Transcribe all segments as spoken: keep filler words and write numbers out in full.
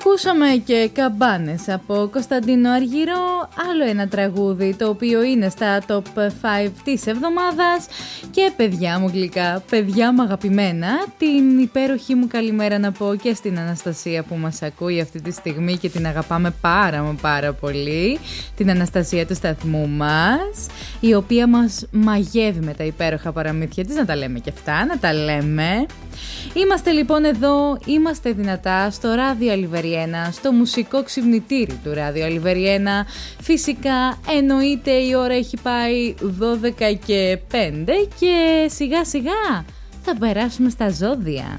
Ακούσαμε και καμπάνες από Κωνσταντίνο Αργυρό, άλλο ένα τραγούδι το οποίο είναι στα top πέντε της εβδομάδας. Και παιδιά μου γλυκά, παιδιά μου αγαπημένα, την υπέροχη μου καλημέρα να πω και στην Αναστασία που μας ακούει αυτή τη στιγμή και την αγαπάμε πάρα μα πάρα πολύ, την Αναστασία του σταθμού μας, η οποία μας μαγεύει με τα υπέροχα παραμύθια της, να τα λέμε και αυτά, να τα λέμε. Είμαστε λοιπόν εδώ, είμαστε δυνατά στο Ράδιο Αλιβεριένα, στο μουσικό ξυπνητήρι του Ράδιο Αλιβεριένα. Φυσικά εννοείται η ώρα έχει πάει δώδεκα και πέντε και σιγά σιγά θα περάσουμε στα ζώδια.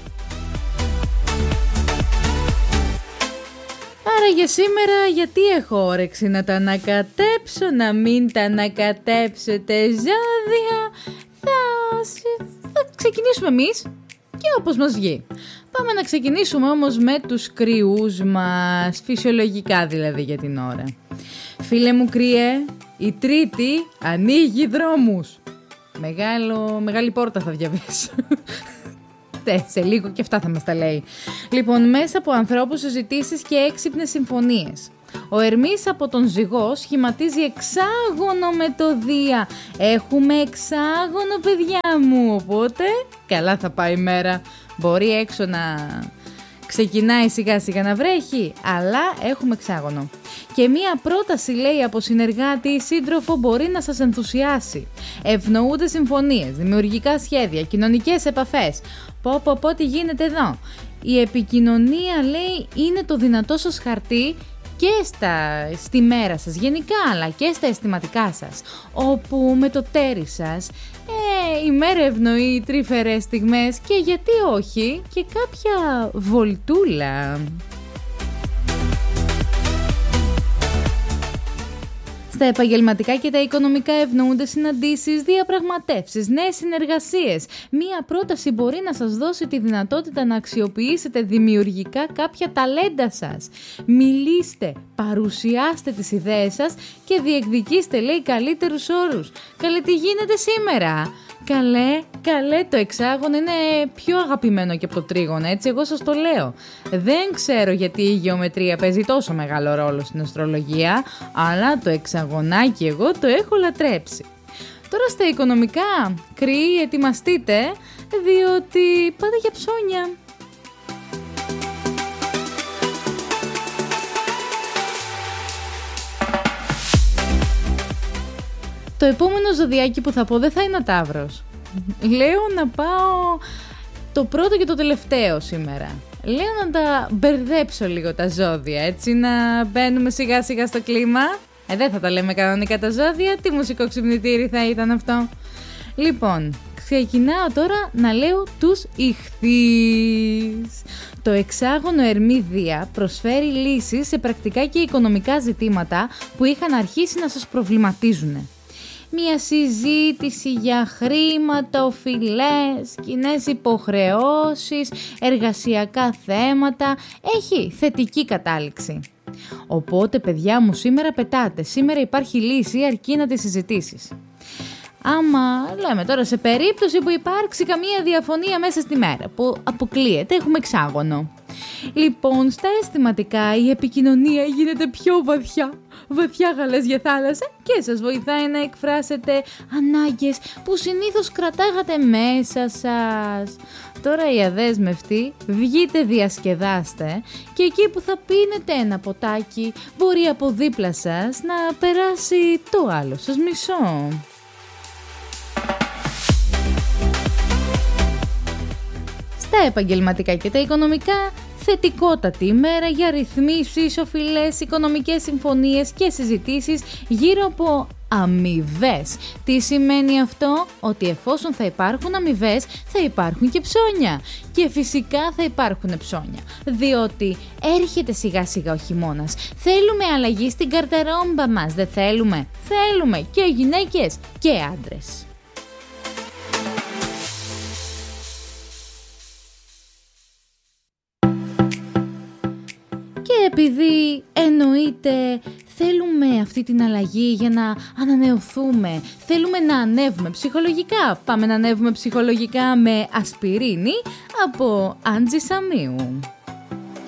Άρα για σήμερα γιατί έχω όρεξη να τα ανακατέψω, να μην τα ανακατέψετε ζώδια, θα, θα ξεκινήσουμε εμείς και όπως μας βγει. Πάμε να ξεκινήσουμε όμως με τους κρυούς μας, φυσιολογικά δηλαδή για την ώρα. Φίλε μου κρυέ, η Τρίτη ανοίγει δρόμους. Μεγάλο, μεγάλη πόρτα θα διαβείς. Σε λίγο και αυτά θα μας τα λέει. Λοιπόν, μέσα από ανθρώπους, συζητήσεις και έξυπνες συμφωνίες. Ο Ερμής από τον Ζυγό σχηματίζει εξάγωνο με το Δία. Έχουμε εξάγωνο παιδιά μου, οπότε καλά θα πάει η μέρα. Μπορεί έξω να ξεκινάει σιγά σιγά να βρέχει, αλλά έχουμε εξάγωνο. Και μία πρόταση λέει από συνεργάτη ή σύντροφο μπορεί να σας ενθουσιάσει. Ευνοούνται συμφωνίες, δημιουργικά σχέδια, κοινωνικές επαφές. Πω πω πω τι γίνεται εδώ. Η επικοινωνία λέει είναι το δυνατό σας χαρτί και στα, στη μέρα σας γενικά, αλλά και στα αισθηματικά σας, όπου με το τέρι σας ε, η μέρα ευνοεί τρυφερές στιγμές και γιατί όχι και κάποια βολτούλα. Στα επαγγελματικά και τα οικονομικά ευνοούνται συναντήσεις, διαπραγματεύσεις, νέες συνεργασίες. Μία πρόταση μπορεί να σας δώσει τη δυνατότητα να αξιοποιήσετε δημιουργικά κάποια ταλέντα σας. Μιλήστε, παρουσιάστε τις ιδέες σας και διεκδικήστε, λέει, καλύτερους όρους. Καλέ, τι γίνεται σήμερα? Καλέ, καλέ, το εξάγωνο είναι πιο αγαπημένο και από το τρίγωνο, έτσι εγώ σας το λέω. Δεν ξέρω γιατί η γεωμετρία παίζει τόσο μεγάλο ρόλο στην αστρολογία, αλλά το εξαγωνάκι εγώ το έχω λατρέψει. Τώρα στα οικονομικά, κρυοί, ετοιμαστείτε, διότι πάτε για ψώνια. Το επόμενο ζωδιάκι που θα πω δεν θα είναι ο Ταύρος. Λέω να πάω το πρώτο και το τελευταίο σήμερα. Λέω να τα μπερδέψω λίγο τα ζώδια, έτσι να μπαίνουμε σιγά σιγά στο κλίμα. Ε, δεν θα τα λέμε κανονικά τα ζώδια, τι μουσικό ξυπνητήρι θα ήταν αυτό. Λοιπόν, ξεκινάω τώρα να λέω τους Ιχθύς. Το εξάγωνο Ερμή Δία προσφέρει λύσεις σε πρακτικά και οικονομικά ζητήματα που είχαν αρχίσει να σας προβληματίζουν. Μια συζήτηση για χρήματα, οφειλές, κοινές υποχρεώσεις, εργασιακά θέματα, έχει θετική κατάληξη. Οπότε παιδιά μου σήμερα πετάτε, σήμερα υπάρχει λύση αρκεί να τη συζητήσεις. Άμα λέμε τώρα σε περίπτωση που υπάρξει καμία διαφωνία μέσα στη μέρα που αποκλείεται, έχουμε εξάγωνο. Λοιπόν, στα αισθηματικά η επικοινωνία γίνεται πιο βαθιά, βαθιά γαλάζια θάλασσα και σας βοηθάει να εκφράσετε ανάγκες που συνήθως κρατάγατε μέσα σας. Τώρα οι αδέσμευτοι, βγείτε διασκεδάστε και εκεί που θα πίνετε ένα ποτάκι μπορεί από δίπλα σας να περάσει το άλλο σας μισό. Στα επαγγελματικά και τα οικονομικά, θετικότατη ημέρα για ρυθμίσεις, οφειλές, οικονομικές συμφωνίες και συζητήσεις γύρω από αμοιβές. Τι σημαίνει αυτό? Ότι εφόσον θα υπάρχουν αμοιβές, θα υπάρχουν και ψώνια. Και φυσικά θα υπάρχουν ψώνια, διότι έρχεται σιγά σιγά ο χειμώνας. Θέλουμε αλλαγή στην καρταρόμπα μας, δεν θέλουμε? Θέλουμε και γυναίκες και άντρες. Και επειδή εννοείται θέλουμε αυτή την αλλαγή για να ανανεωθούμε, θέλουμε να ανέβουμε ψυχολογικά, πάμε να ανέβουμε ψυχολογικά με ασπιρίνη από Άντζη Σαμίου.